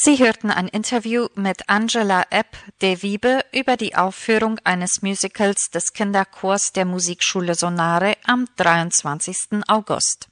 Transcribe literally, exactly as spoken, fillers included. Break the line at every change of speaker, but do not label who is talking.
Sie hörten ein Interview mit Angela Epp de Wiebe über die Aufführung eines Musicals des Kinderchors der Musikschule Sonare am dreiundzwanzigsten August.